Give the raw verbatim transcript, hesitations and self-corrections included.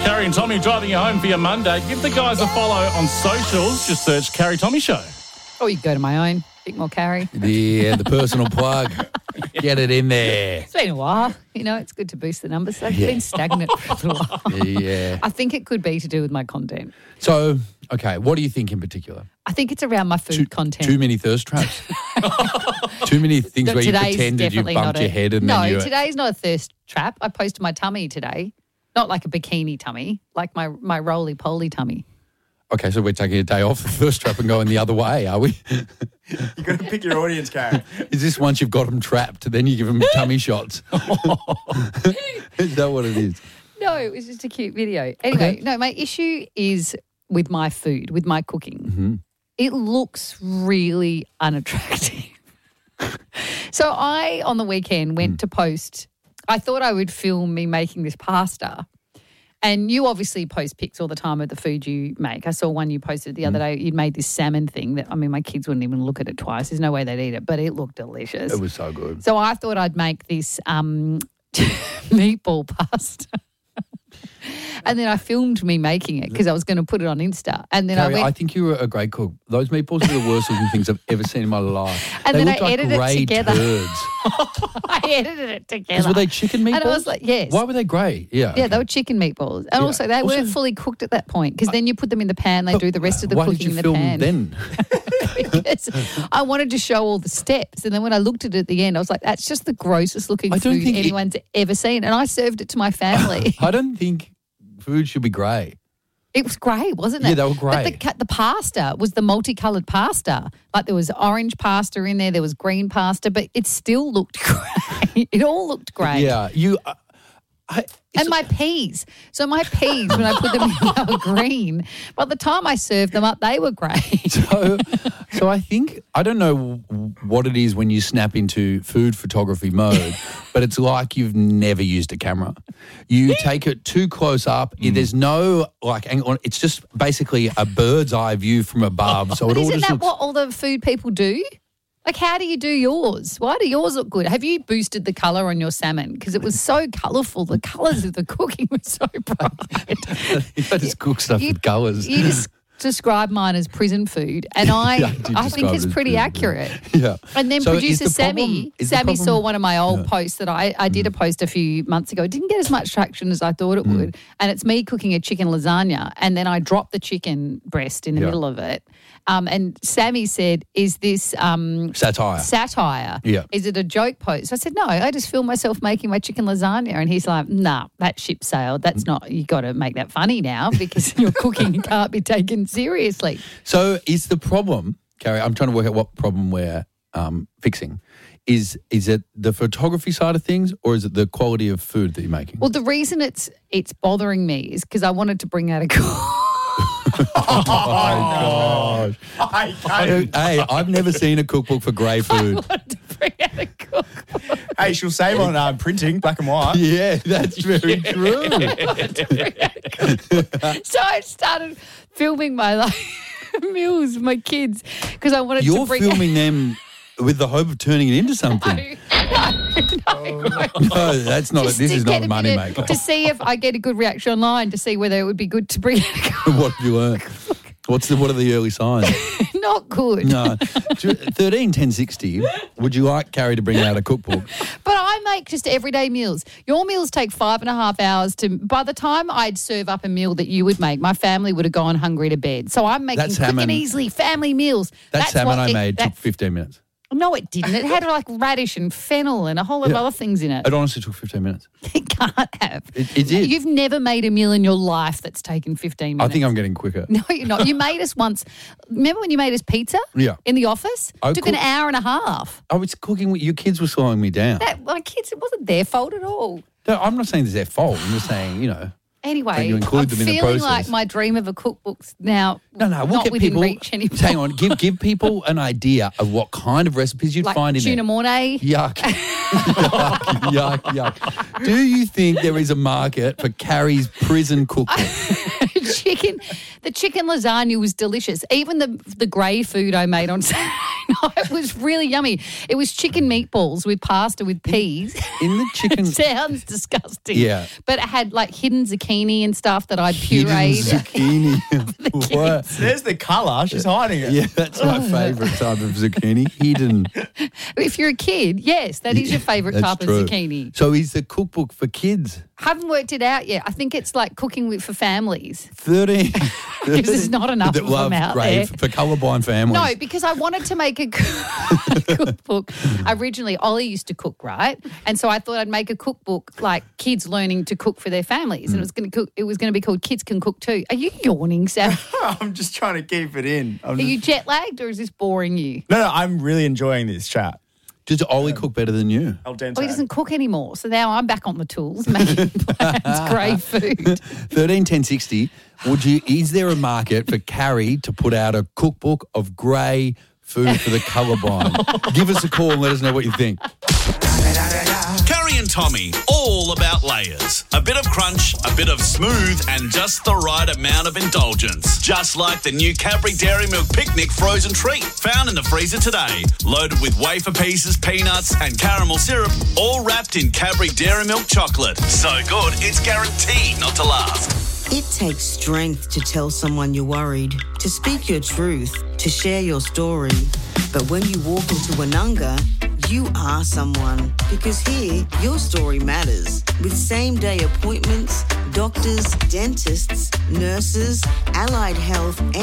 Carrie and Tommy driving you home for your Monday. Give the guys a follow on socials. Just search Carrie Tommy Show. Or you can go to my own, bit more Carrie. Yeah, the personal plug. Get it in there. It's been a while. You know, it's good to boost the numbers. They've Yeah. been stagnant for a little while. Yeah. I think it could be to do with my content. So, okay, what do you think in particular? I think it's around my food Too, content. too many thirst traps. Too many things No, where you today's pretended you definitely bumped not your a- head and no, then you... today's not a thirst trap. I posted my tummy today. Not like a bikini tummy, like my, my roly-poly tummy. Okay, so we're taking a day off the thirst trap and going the other way, are we? You've got to pick your audience, Karen. Is this once you've got them trapped, then you give them tummy shots? Is that what it is? No, it was just a cute video. Anyway, Okay. no, my issue is with my food, with my cooking. Mm-hmm. It looks really unattractive. So I, on the weekend, went Mm. to post, I thought I would film me making this pasta. And you obviously post pics all the time of the food you make. I saw one you posted the other Mm. day. You'd made this salmon thing that, I mean, my kids wouldn't even look at it twice. There's no way they'd eat it, but it looked delicious. It was so good. So I thought I'd make this um, meatball pasta. And then I filmed me making it because I was going to put it on Insta. And then Carrie, I I, went, think you were a great cook. Those meatballs are the worst looking things I've ever seen in my life. And they then looked I like edited it grey together. turds. I edited it together. Because were they chicken meatballs? And I was like, yes. Why were they grey? Yeah. Yeah, okay. they were chicken meatballs. And Yeah. also, they Also- weren't fully cooked at that point because then you put them in the pan, they But do the rest of the why cooking did you in the film pan. then? Because I wanted to show all the steps. And then when I looked at it at the end, I was like, that's just the grossest looking I don't food think it- anyone's ever seen. And I served it to my family. I don't think food should be grey. It was grey, wasn't it? Yeah, they were But the, grey. ca- the pasta was the multicoloured pasta. Like there was orange pasta in there, there was green pasta, but it still looked grey. It all looked grey. Yeah, you. Uh, I, And my peas. So my peas, when I put them in, they were green. By the time I served them up, they were grey. so, so I think I don't know what it is when you snap into food photography mode, but it's like you've never used a camera. You take it too close up. There's no like angle on. It's just basically a bird's eye view from above. So But it all isn't just that looks. what all the food people do? Like, how do you do yours? Why do yours look good? Have you boosted the colour on your salmon? Because it was so colourful. The colours of the cooking were so bright. I just cook stuff You- with colours. You just describe mine as prison food, and I, Yeah, I did I think describe it's it as pretty prison food. accurate. Yeah. And then So is producer the Sammy, problem- is the Sammy saw problem- one of my old Yeah. posts that I, I did a post a few months ago. It didn't get as much traction as I thought it Mm. would. And it's me cooking a chicken lasagna, and then I dropped the chicken breast in the Yeah. middle of it. Um, and Sammy said, is this um, Satire. satire? Yeah. Is it a joke post? I said, no, I just filmed myself making my chicken lasagna. And he's like, nah, that ship sailed. That's not, you got to make that funny now because your cooking can't be taken seriously. So is the problem, Carrie, I'm trying to work out what problem we're um, fixing. Is is it the photography side of things or is it the quality of food that you're making? Well, the reason it's it's bothering me is because I wanted to bring out a oh, my gosh. I can't. Hey, I've never seen a cookbook for grey food. wanted to bring out a cookbook. Hey, she'll save on uh, printing, black and white. Yeah, that's very true. So I started filming my like meals with my kids because I wanted You're to bring filming them with the hope of turning it into something. no, no, no. No, that's not. Just This to is get not a a money bit maker. of- To see if I get a good reaction online, to see whether it would be good to bring out a cookbook. What have you learned? What's the, what are the early signs? Not good. No, thirteen ten sixty. Would you like Carrie to bring out a cookbook? But I make just everyday meals. Your meals take five and a half hours to. By the time I'd serve up a meal that you would make, my family would have gone hungry to bed. So I'm making That quick salmon- and easily family meals. That salmon what I it- made took that- fifteen minutes. No, it didn't. It had like radish and fennel and a whole lot Yeah. of other things in it. It honestly took fifteen minutes. It can't have. It, it did. You've never made a meal in your life that's taken fifteen I minutes. think I'm getting quicker. No, you're not. You made us once. Remember when you made us pizza? Yeah. In the office? I Took an cook- hour and a half. I was cooking with your kids were slowing me down. That, my kids, it wasn't their fault at all. No, I'm not saying it's their fault. I'm just saying, you know. Anyway, When you include I'm them in the feeling process. like my dream of a cookbook's now No, no, we'll not get within people. reach anymore. Hang on, give give people an idea of what kind of recipes you'd like find in tuna there. mornay. Yuck. yuck, yuck, yuck. Do you think there is a market for Carrie's prison cookbook? chicken, the chicken lasagna was delicious. Even the the grey food I made on Saturday night was really yummy. It was chicken meatballs with pasta with peas. In the chicken... It sounds disgusting. Yeah. But it had like hidden zucchini and stuff that I'd Hidden pureed. zucchini. What? There's the colour. She's hiding it. Yeah, that's my favourite type of zucchini. Hidden. If you're a kid, yes, that is your favourite That's type true. of zucchini. So is the cookbook for kids? Haven't worked it out yet. I think it's like cooking with for families. thirteen. Because there's not enough that of them love out great there. for colourblind families. No, because I wanted to make a cookbook. Originally, Ollie used to cook, right? And so I thought I'd make a cookbook like kids learning to cook for their families, and it was going to cook. It was going to be called Kids Can Cook Too. Are you yawning, Sam? I'm just trying to keep it in. I'm Are just... you jet lagged, or is this boring you? No, no, I'm really enjoying this chat. Does Ollie cook better than you? Al dente. Well, he doesn't cook anymore, so now I'm back on the tools making plans, grey food. thirteen ten sixty. Would you? Is there a market for Carrie to put out a cookbook of grey food for the colourblind? Give us a call and let us know what you think. Carrie and Tommy, all about layers. A bit of crunch, a bit of smooth, and just the right amount of indulgence. Just like the new Cadbury Dairy Milk Picnic frozen treat, found in the freezer today. Loaded with wafer pieces, peanuts, and caramel syrup, all wrapped in Cadbury Dairy Milk chocolate. So good, it's guaranteed not to last. It takes strength to tell someone you're worried, to speak your truth, to share your story. But when you walk into Wananga, you are someone, because here, your story matters. With same-day appointments, doctors, dentists, nurses, allied health